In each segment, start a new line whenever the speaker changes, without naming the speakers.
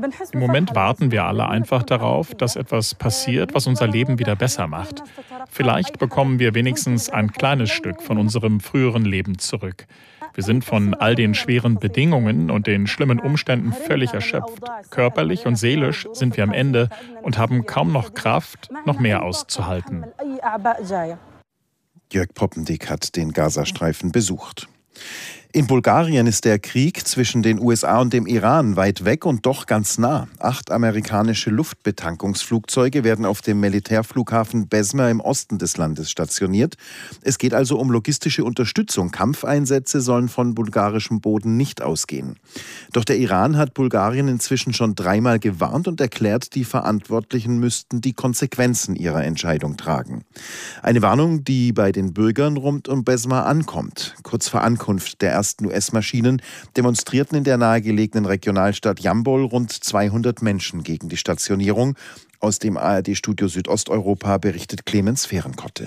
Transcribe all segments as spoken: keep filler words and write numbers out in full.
Im Moment warten wir alle einfach darauf, dass etwas passiert, was unser Leben wieder besser macht. Vielleicht bekommen wir wenigstens ein kleines Stück von unserem früheren Leben zurück. Wir sind von all den schweren Bedingungen und den schlimmen Umständen völlig erschöpft. Körperlich und seelisch sind wir am Ende und haben kaum noch Kraft, noch mehr auszuhalten.
Jörg Poppendick hat den Gazastreifen besucht. In Bulgarien ist der Krieg zwischen den U S A und dem Iran weit weg und doch ganz nah. Acht amerikanische Luftbetankungsflugzeuge werden auf dem Militärflughafen Besma im Osten des Landes stationiert. Es geht also um logistische Unterstützung. Kampfeinsätze sollen von bulgarischem Boden nicht ausgehen. Doch der Iran hat Bulgarien inzwischen schon dreimal gewarnt und erklärt, die Verantwortlichen müssten die Konsequenzen ihrer Entscheidung tragen. Eine Warnung, die bei den Bürgern rund um Besma ankommt. Kurz vor Ankunft der ersten U S-Maschinen demonstrierten in der nahegelegenen Regionalstadt Jambol rund zweihundert Menschen gegen die Stationierung. Aus dem A R D-Studio Südosteuropa berichtet Clemens Fehrenkotte.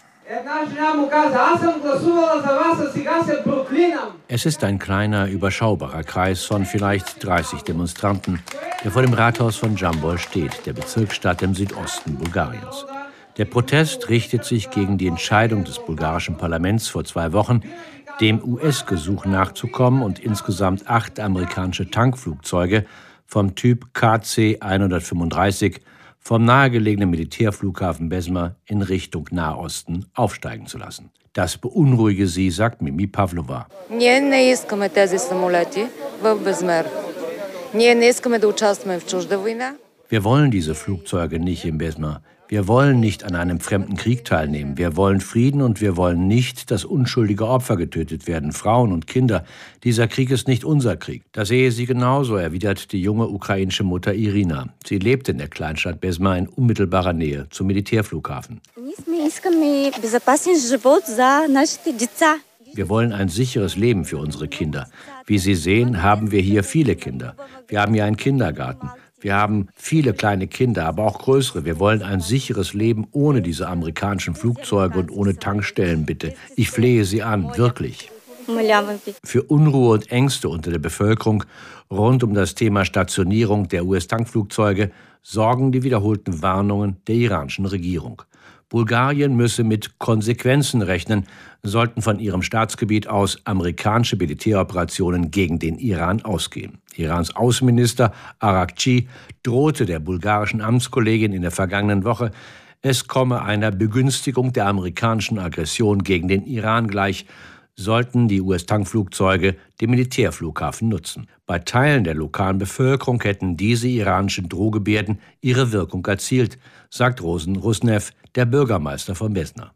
Es ist ein kleiner, überschaubarer Kreis von vielleicht dreißig Demonstranten, der vor dem Rathaus von Jambol steht, der Bezirksstadt im Südosten Bulgariens. Der Protest richtet sich gegen die Entscheidung des bulgarischen Parlaments vor zwei Wochen, dem U S-Gesuch nachzukommen und insgesamt acht amerikanische Tankflugzeuge vom Typ K C hundertfünfunddreißig vom nahegelegenen Militärflughafen Besma in Richtung Nahosten aufsteigen zu lassen. Das beunruhige sie, sagt Mimi Pavlova. Wir wollen diese Flugzeuge nicht in Besma. Wir wollen nicht an einem fremden Krieg teilnehmen. Wir wollen Frieden und wir wollen nicht, dass unschuldige Opfer getötet werden, Frauen und Kinder. Dieser Krieg ist nicht unser Krieg. Das sehe sie genauso, erwidert die junge ukrainische Mutter Irina. Sie lebt in der Kleinstadt Besma in unmittelbarer Nähe zum Militärflughafen. Wir wollen ein sicheres Leben für unsere Kinder. Wie Sie sehen, haben wir hier viele Kinder. Wir haben hier einen Kindergarten. Wir haben viele kleine Kinder, aber auch größere. Wir wollen ein sicheres Leben ohne diese amerikanischen Flugzeuge und ohne Tankstellen, bitte. Ich flehe Sie an, wirklich. Für Unruhe und Ängste unter der Bevölkerung rund um das Thema Stationierung der U S-Tankflugzeuge sorgen die wiederholten Warnungen der iranischen Regierung. Bulgarien müsse mit Konsequenzen rechnen, sollten von ihrem Staatsgebiet aus amerikanische Militäroperationen gegen den Iran ausgehen. Irans Außenminister Arakci drohte der bulgarischen Amtskollegin in der vergangenen Woche, es komme einer Begünstigung der amerikanischen Aggression gegen den Iran gleich, sollten die U S-Tankflugzeuge den Militärflughafen nutzen. Bei Teilen der lokalen Bevölkerung hätten diese iranischen Drohgebärden ihre Wirkung erzielt, sagt Rosen Rusnev, der Bürgermeister von Besna.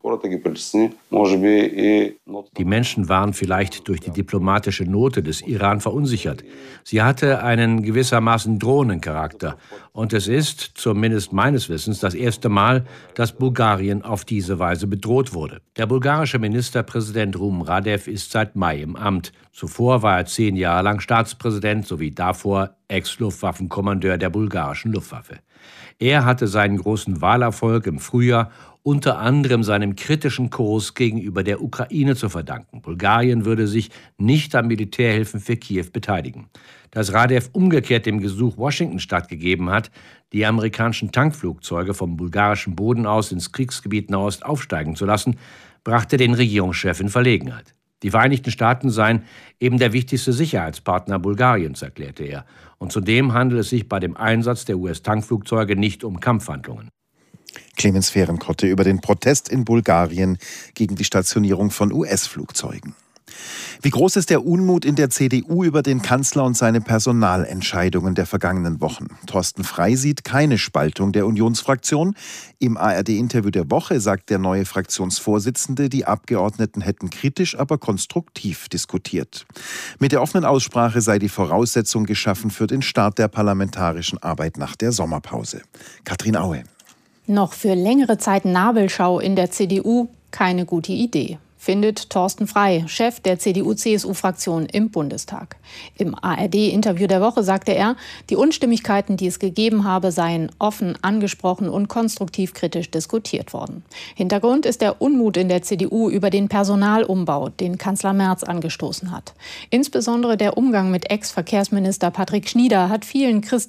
Die Menschen waren vielleicht durch die diplomatische Note des Iran verunsichert. Sie hatte einen gewissermaßen drohenden Charakter. Und es ist, zumindest meines Wissens, das erste Mal, dass Bulgarien auf diese Weise bedroht wurde. Der bulgarische Ministerpräsident Rumen Radev ist seit Mai im Amt. Zuvor war er zehn Jahre lang Staatspräsident sowie davor Ex-Luftwaffenkommandeur der bulgarischen Luftwaffe. Er hatte seinen großen Wahlerfolg im Frühjahr unter anderem seinem kritischen Kurs gegenüber der Ukraine zu verdanken. Bulgarien würde sich nicht an Militärhilfen für Kiew beteiligen. Dass Radev umgekehrt dem Gesuch Washington stattgegeben hat, die amerikanischen Tankflugzeuge vom bulgarischen Boden aus ins Kriegsgebiet Nahost aufsteigen zu lassen, brachte den Regierungschef in Verlegenheit. Die Vereinigten Staaten seien eben der wichtigste Sicherheitspartner Bulgariens, erklärte er. Und zudem handelt es sich bei dem Einsatz der U S-Tankflugzeuge nicht um Kampfhandlungen.
Clemens Fehrenkotte über den Protest in Bulgarien gegen die Stationierung von U S-Flugzeugen. Wie groß ist der Unmut in der C D U über den Kanzler und seine Personalentscheidungen der vergangenen Wochen? Thorsten Frey sieht keine Spaltung der Unionsfraktion. Im A R D-Interview der Woche sagt der neue Fraktionsvorsitzende, die Abgeordneten hätten kritisch, aber konstruktiv diskutiert. Mit der offenen Aussprache sei die Voraussetzung geschaffen für den Start der parlamentarischen Arbeit nach der Sommerpause. Katrin Aue.
Noch für längere Zeit Nabelschau in der C D U keine gute Idee, findet Thorsten Frey, Chef der C D U-C S U-Fraktion im Bundestag. Im A R D-Interview der Woche sagte er, die Unstimmigkeiten, die es gegeben habe, seien offen angesprochen und konstruktiv kritisch diskutiert worden. Hintergrund ist der Unmut in der C D U über den Personalumbau, den Kanzler Merz angestoßen hat. Insbesondere der Umgang mit Ex-Verkehrsminister Patrick Schnieder hat vielen Christen